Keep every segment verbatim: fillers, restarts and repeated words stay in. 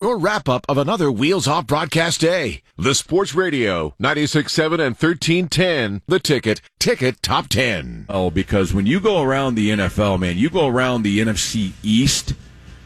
Or wrap-up of another Wheels Off broadcast day. The Sports Radio, ninety-six point seven and thirteen ten. The Ticket, Ticket Top ten. Oh, because when you go around the N F L, man, you go around the N F C East,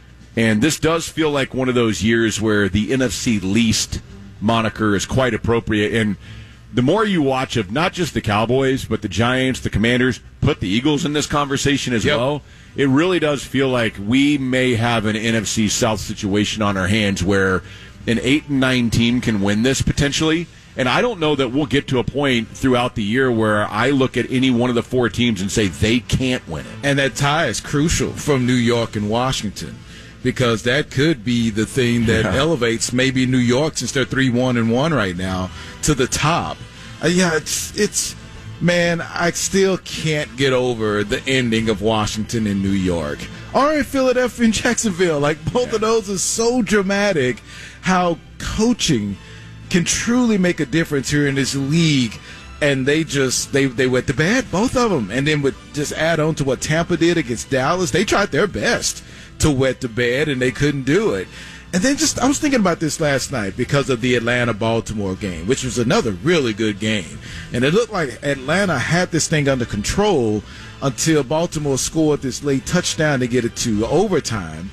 and this does feel like one of those years where the N F C least moniker is quite appropriate. And the more you watch of not just the Cowboys, but the Giants, the Commanders, put the Eagles in this conversation as yep. well, it really does feel like we may have an N F C South situation on our hands where an eight and nine team can win this potentially. And I don't know that we'll get to a point throughout the year where I look at any one of the four teams and say they can't win it. And that tie is crucial from New York and Washington, because that could be the thing that yeah. elevates maybe New York, since they're three one and one right now, to the top. Uh, yeah, it's it's. Man, I still can't get over the ending of Washington and New York. Or in Philadelphia and Jacksonville. Like, both yeah. of those are so dramatic, how coaching can truly make a difference here in this league. And they just, they, they went to bed, both of them. And then would just add on to what Tampa did against Dallas. They tried their best to wet the bed, and they couldn't do it. And then just, I was thinking about this last night because of the Atlanta-Baltimore game, which was another really good game. And it looked like Atlanta had this thing under control until Baltimore scored this late touchdown to get it to overtime.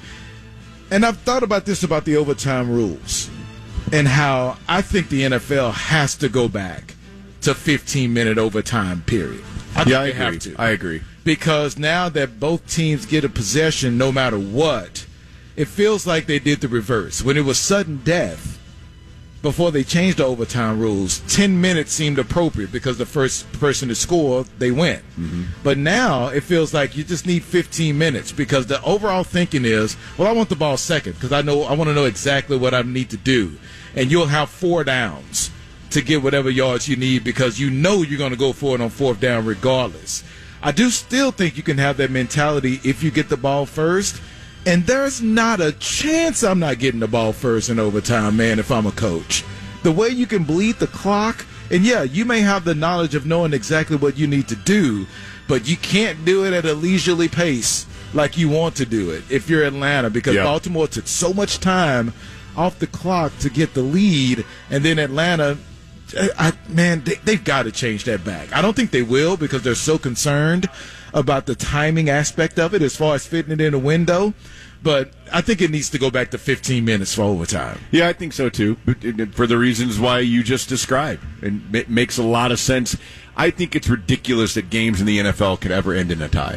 And I've thought about this about the overtime rules and how I think the N F L has to go back to fifteen-minute overtime period. I think yeah, I they agree. have to. I agree. Because now that both teams get a possession no matter what, it feels like they did the reverse. When it was sudden death, before they changed the overtime rules, ten minutes seemed appropriate because the first person to score, they win. Mm-hmm. But now it feels like you just need fifteen minutes because the overall thinking is, well, I want the ball second because I know I want to know exactly what I need to do. And you'll have four downs to get whatever yards you need because you know you're going to go for it on fourth down regardless. I do still think you can have that mentality if you get the ball first. And there's not a chance I'm not getting the ball first in overtime, man, if I'm a coach. The way you can bleed the clock, and yeah, you may have the knowledge of knowing exactly what you need to do, but you can't do it at a leisurely pace like you want to do it if you're Atlanta, because yeah. Baltimore took so much time off the clock to get the lead, and then Atlanta, I, man, they, they've got to change that back. I don't think they will because they're so concerned about the timing aspect of it as far as fitting it in a window. But I think it needs to go back to fifteen minutes for overtime. Yeah, I think so, too, for the reasons why you just described. And it makes a lot of sense. I think it's ridiculous that games in the N F L could ever end in a tie.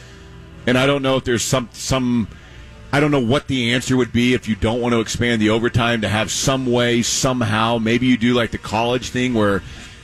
And I don't know if there's some some – I don't know what the answer would be if you don't want to expand the overtime to have some way, somehow. Maybe you do like the college thing where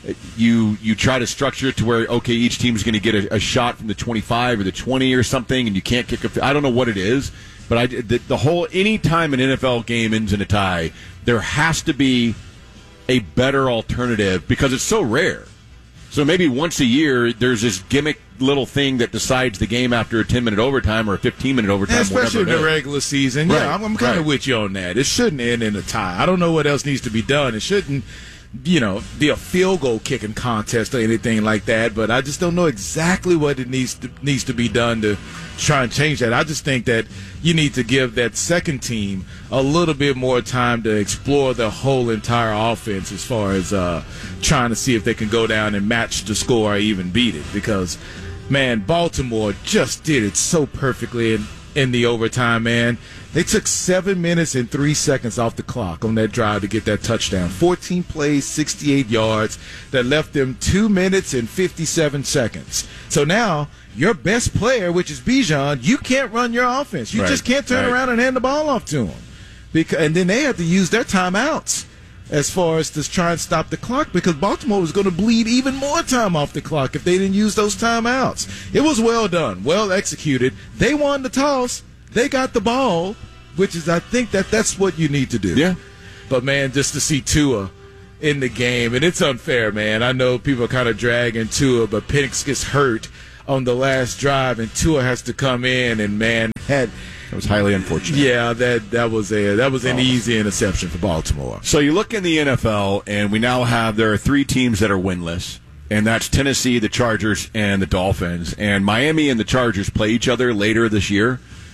you you try to structure it to where, okay, each team's going to get a, a shot from the twenty-five or the twenty or something, and you can't kick a – I don't know what it is. But I, the, the whole any time an N F L game ends in a tie, there has to be a better alternative because it's so rare. So maybe once a year, there's this gimmick little thing that decides the game after a ten-minute overtime or a fifteen-minute overtime. Yeah, especially in the regular season. Right. Yeah, I'm, I'm kind of right. with you on that. It shouldn't end in a tie. I don't know what else needs to be done. It shouldn't, you know, be a field goal kicking contest or anything like that. But I just don't know exactly what it needs to needs to be done to try and change that. I just think that you need to give that second team a little bit more time to explore the whole entire offense as far as uh, trying to see if they can go down and match the score or even beat it. Because, man, Baltimore just did it so perfectly in, in the overtime, man. They took seven minutes and three seconds off the clock on that drive to get that touchdown. fourteen plays, sixty-eight yards. That left them two minutes and fifty-seven seconds. So now your best player, which is Bijan, you can't run your offense. You right. just can't turn right. around and hand the ball off to him. Because, and then they had to use their timeouts as far as to try and stop the clock because Baltimore was going to bleed even more time off the clock if they didn't use those timeouts. It was well done, well executed. They won the toss. They got the ball, which is, I think, that that's what you need to do. Yeah. But, man, just to see Tua in the game, and it's unfair, man. I know people are kind of dragging Tua, but Penix gets hurt on the last drive, and Tua has to come in, and, man, had it was highly unfortunate. Yeah, that that was a that was an oh. easy interception for Baltimore. So you look in the N F L, and we now have there are three teams that are winless, and that's Tennessee, the Chargers, and the Dolphins. And Miami and the Chargers play each other later this year.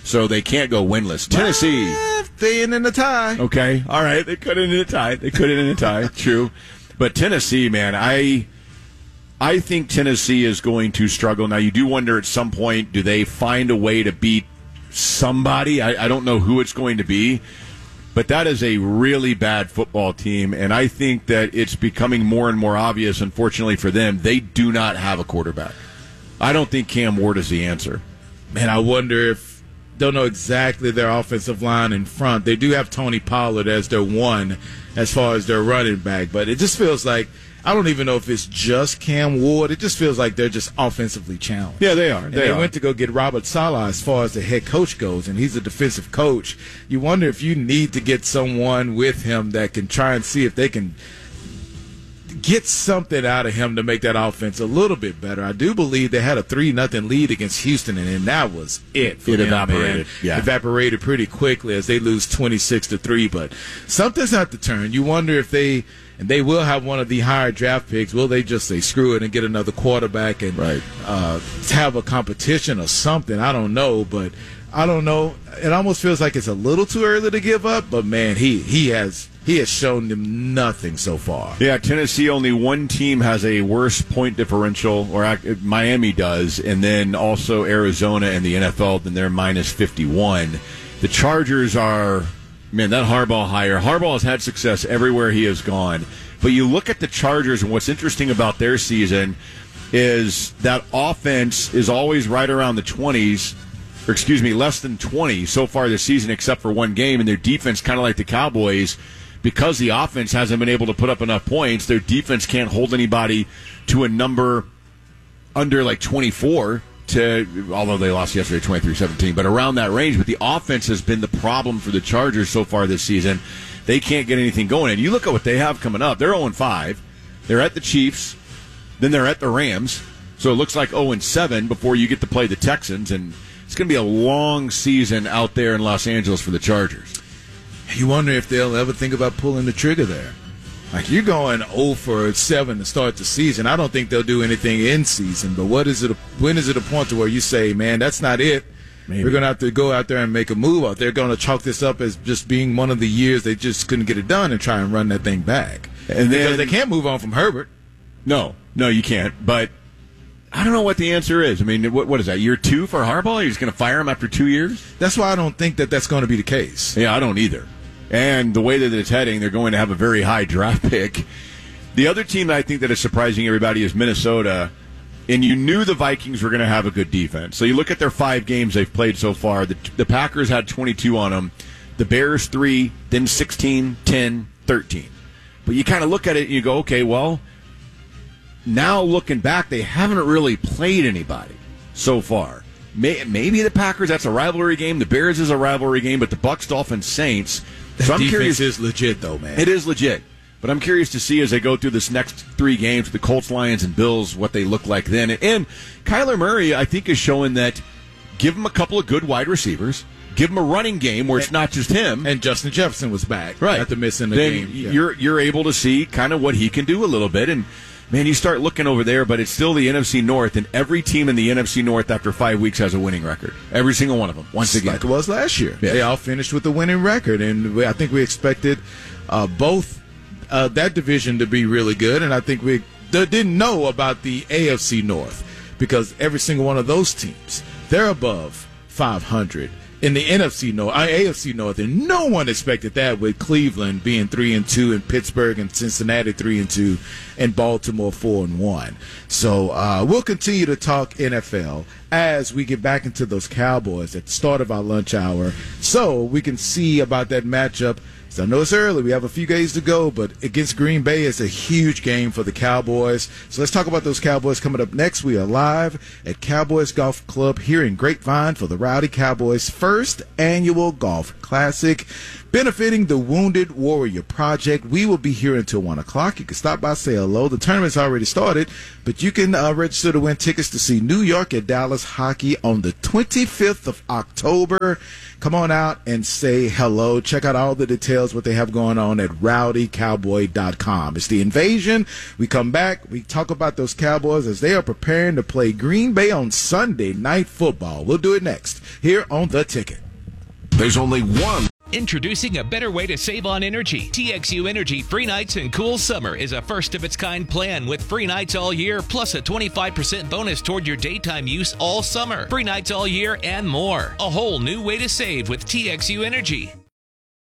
so they can't go winless. Tennessee. Uh, they in the tie. Okay. All right. They could end in a tie. They could end in a tie. True. But Tennessee, man, I I think Tennessee is going to struggle. Now, you do wonder at some point, do they find a way to beat somebody? I, I don't know who it's going to be. But that is a really bad football team, and I think that it's becoming more and more obvious, unfortunately for them, they do not have a quarterback. I don't think Cam Ward is the answer. Man, I wonder if, don't know exactly their offensive line in front. They do have Tony Pollard as their one as far as their running back, but it just feels like, I don't even know if it's just Cam Ward. It just feels like they're just offensively challenged. Yeah, they are. And they they are. went to go get Robert Saleh as far as the head coach goes, and he's a defensive coach. You wonder if you need to get someone with him that can try and see if they can get something out of him to make that offense a little bit better. I do believe they had a three nothing lead against Houston, and, and that was it for It them, evaporated. man. Yeah. Evaporated pretty quickly as they lose twenty-six to three. But something's not to turn. You wonder if they – and they will have one of the higher draft picks. Will they just say screw it and get another quarterback and Right. uh, have a competition or something? I don't know, but I don't know. It almost feels like it's a little too early to give up. But man, he he has he has shown them nothing so far. Yeah, Tennessee, only one team has a worse point differential, or uh, Miami does, and then also Arizona and the N F L, then they're minus fifty-one. The Chargers are... Man, that Harbaugh hire. Harbaugh has had success everywhere he has gone. But you look at the Chargers, and what's interesting about their season is that offense is always right around the twenties, or excuse me, less than twenty so far this season, except for one game. And their defense, kind of like the Cowboys, because the offense hasn't been able to put up enough points, their defense can't hold anybody to a number under like twenty-four. To, although they lost yesterday twenty-three seventeen, but around that range. But the offense has been the problem for the Chargers so far this season. They can't get anything going. And you look at what they have coming up. They're oh and five. They're at the Chiefs. Then they're at the Rams. So it looks like oh and seven before you get to play the Texans. And it's going to be a long season out there in Los Angeles for the Chargers. You wonder if they'll ever think about pulling the trigger there. Like, you're going oh for seven to start the season. I don't think they'll do anything in season. But what is it? When is it a point to where you say, man, that's not it? Maybe. We're going to have to go out there and make a move out. They're going to chalk this up as just being one of the years they just couldn't get it done and try and run that thing back. And then, because they can't move on from Herbert. No, no, you can't. But I don't know what the answer is. I mean, what, what is that, year two for Harbaugh? You're just going to fire him after two years? That's why I don't think that that's going to be the case. Yeah, I don't either. And the way that it's heading, they're going to have a very high draft pick. The other team that I think that is surprising everybody is Minnesota. And you knew the Vikings were going to have a good defense. So you look at their five games they've played so far. The, the Packers had twenty-two on them. The Bears, three. Then sixteen, ten, thirteen. But you kind of look at it and you go, okay, well, now looking back, they haven't really played anybody so far. Maybe the Packers, that's a rivalry game. The Bears is a rivalry game. But the Bucs, Dolphins, Saints... That so I'm defense curious, is legit, though, man. It is legit. But I'm curious to see as they go through this next three games, the Colts, Lions, and Bills, what they look like then. And Kyler Murray, I think, is showing that give him a couple of good wide receivers, give him a running game where it's not just him. And Justin Jefferson was back right. after missing the then game. Yeah. You're, you're able to see kind of what he can do a little bit. And, man, you start looking over there, but it's still the N F C North, and every team in the N F C North after five weeks has a winning record. Every single one of them, once again. Like it was last year. Yeah. They all finished with a winning record, and we, I think we expected uh, both uh, that division to be really good, and I think we d- didn't know about the A F C North because every single one of those teams, they're above five hundred. In the N F C North, uh, A F C North, and no one expected that with Cleveland being three and two, and Pittsburgh and Cincinnati three and two, and Baltimore four and one. So uh, we'll continue to talk N F L as we get back into those Cowboys at the start of our lunch hour, so we can see about that matchup. So I know it's early. We have a few days to go, but against Green Bay, it's a huge game for the Cowboys. So let's talk about those Cowboys coming up next. We are live at Cowboys Golf Club here in Grapevine for the Rowdy Cowboys' first annual golf classic, benefiting the Wounded Warrior Project. We will be here until one o'clock. You can stop by, say hello. The tournament's already started, but you can uh, register to win tickets to see New York at Dallas hockey on the twenty-fifth of October. Come on out and say hello. Check out all the details, what they have going on at rowdy cowboy dot com. It's the Invasion. We come back. We talk about those Cowboys as they are preparing to play Green Bay on Sunday Night Football. We'll do it next here on The Ticket. There's only one. Introducing a better way to save on energy. T X U Energy Free Nights and Cool Summer is a first-of-its-kind plan with free nights all year, plus a twenty-five percent bonus toward your daytime use all summer. Free nights all year and more. A whole new way to save with T X U Energy.